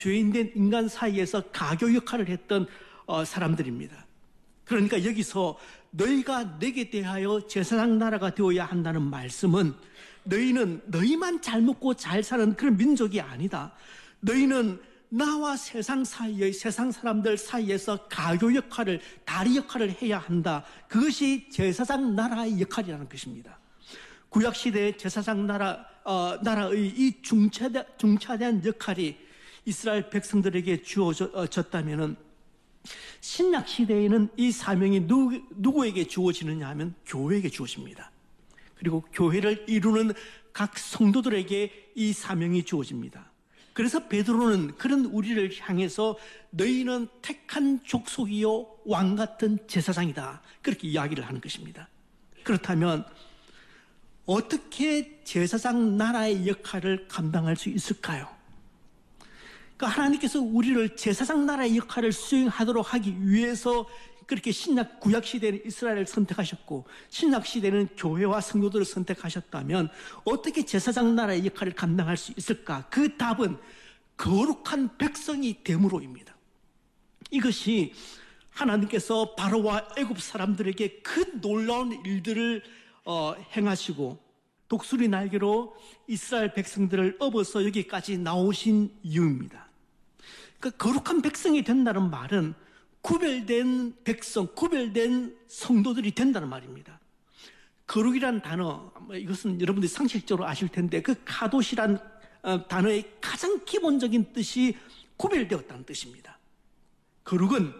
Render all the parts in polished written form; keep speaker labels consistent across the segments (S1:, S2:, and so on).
S1: 죄인된 인간 사이에서 가교 역할을 했던 사람들입니다. 그러니까 여기서 너희가 내게 대하여 제사장 나라가 되어야 한다는 말씀은 너희는 너희만 잘 먹고 잘 사는 그런 민족이 아니다. 너희는 나와 세상 사이의 세상 사람들 사이에서 가교 역할을, 다리 역할을 해야 한다. 그것이 제사장 나라의 역할이라는 것입니다. 구약시대의 제사장 나라의 이 중차대한 역할이 이스라엘 백성들에게 주어졌다면 신약시대에는 이 사명이 누구에게 주어지느냐 하면 교회에게 주어집니다. 그리고 교회를 이루는 각 성도들에게 이 사명이 주어집니다. 그래서 베드로는 그런 우리를 향해서 너희는 택한 족속이요 왕 같은 제사장이다. 그렇게 이야기를 하는 것입니다. 그렇다면 어떻게 제사장 나라의 역할을 감당할 수 있을까요? 그러니까 하나님께서 우리를 제사장 나라의 역할을 수행하도록 하기 위해서 그렇게 구약 시대는 이스라엘을 선택하셨고 신약 시대는 교회와 성도들을 선택하셨다면 어떻게 제사장 나라의 역할을 감당할 수 있을까? 그 답은 거룩한 백성이 됨으로입니다. 이것이 하나님께서 바로와 애굽 사람들에게 큰 놀라운 일들을 행하시고 독수리 날개로 이스라엘 백성들을 업어서 여기까지 나오신 이유입니다. 그러니까 거룩한 백성이 된다는 말은 구별된 백성, 구별된 성도들이 된다는 말입니다. 거룩이란 단어, 이것은 여러분들이 상식적으로 아실 텐데 그 카도시란 단어의 가장 기본적인 뜻이 구별되었다는 뜻입니다. 거룩은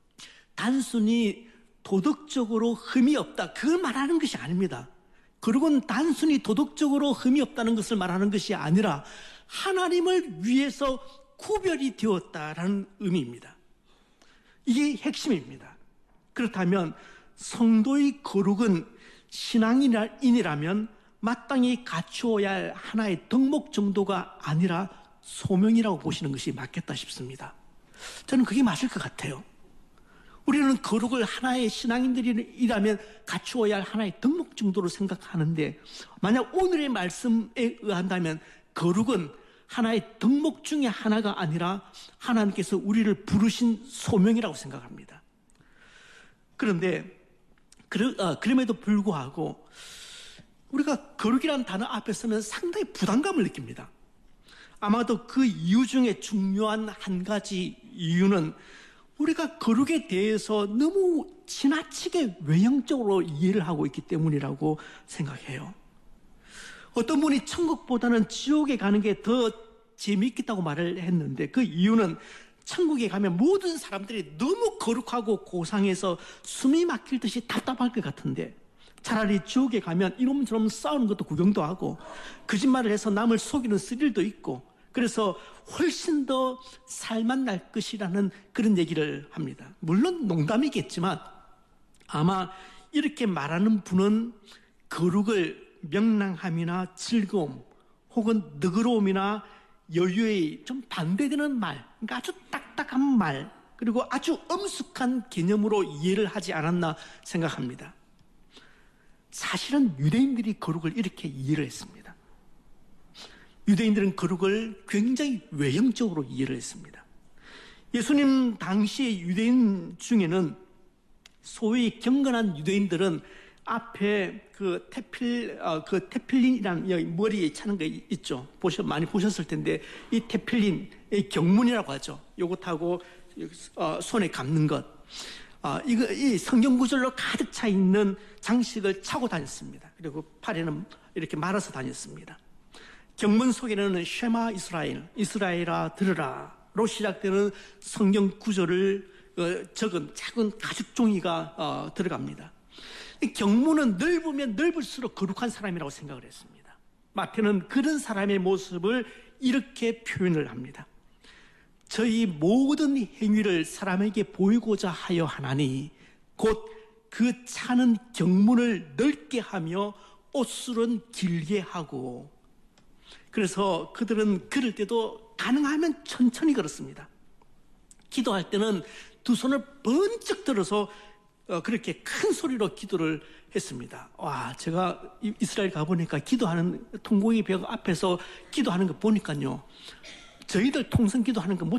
S1: 단순히 도덕적으로 흠이 없다, 그걸 말하는 것이 아닙니다. 거룩은 단순히 도덕적으로 흠이 없다는 것을 말하는 것이 아니라 하나님을 위해서 구별이 되었다라는 의미입니다. 이게 핵심입니다. 그렇다면 성도의 거룩은 신앙인이라면 마땅히 갖추어야 할 하나의 덕목 정도가 아니라 소명이라고 보시는 것이 맞겠다 싶습니다. 저는 그게 맞을 것 같아요. 우리는 거룩을 하나의 신앙인들이라면 갖추어야 할 하나의 덕목 정도로 생각하는데 만약 오늘의 말씀에 의한다면 거룩은 하나의 덕목 중에 하나가 아니라 하나님께서 우리를 부르신 소명이라고 생각합니다. 그런데 그럼에도 불구하고 우리가 거룩이라는 단어 앞에 서면 상당히 부담감을 느낍니다. 아마도 그 이유 중에 중요한 한 가지 이유는 우리가 거룩에 대해서 너무 지나치게 외형적으로 이해를 하고 있기 때문이라고 생각해요. 어떤 분이 천국보다는 지옥에 가는 게 더 재미있겠다고 말을 했는데 그 이유는 천국에 가면 모든 사람들이 너무 거룩하고 고상해서 숨이 막힐 듯이 답답할 것 같은데 차라리 지옥에 가면 이놈처럼 싸우는 것도 구경도 하고 거짓말을 해서 남을 속이는 스릴도 있고 그래서 훨씬 더 살맛날 것이라는 그런 얘기를 합니다. 물론 농담이겠지만 아마 이렇게 말하는 분은 거룩을 명랑함이나 즐거움 혹은 너그러움이나 여유에 좀 반대되는 말, 그러니까 아주 딱딱한 말 그리고 아주 엄숙한 개념으로 이해를 하지 않았나 생각합니다. 사실은 유대인들이 거룩을 이렇게 이해를 했습니다. 유대인들은 거룩을 굉장히 외형적으로 이해를 했습니다. 예수님 당시의 유대인 중에는 소위 경건한 유대인들은 앞에 테필린이라는 머리에 차는 거 있죠. 많이 보셨을 텐데 이 테필린, 이 경문이라고 하죠. 요것하고 손에 감는 것. 이 성경 구절로 가득 차 있는 장식을 차고 다녔습니다. 그리고 팔에는 이렇게 말아서 다녔습니다. 경문 속에는 쉐마 이스라엘아 들으라로 시작되는 성경 구절을 적은 작은 가죽 종이가 들어갑니다. 경문은 넓으면 넓을수록 거룩한 사람이라고 생각을 했습니다. 마태는 그런 사람의 모습을 이렇게 표현을 합니다. 저희 모든 행위를 사람에게 보이고자 하여 하나니 곧 그 차는 경문을 넓게 하며 옷술은 길게 하고 그래서 그들은 걸을 때도 가능하면 천천히 걸었습니다. 기도할 때는 두 손을 번쩍 들어서 그렇게 큰 소리로 기도를 했습니다. 와, 제가 이스라엘 가보니까 기도하는 통곡의 벽 앞에서 기도하는 거 보니까요. 저희들 통성 기도하는 거 못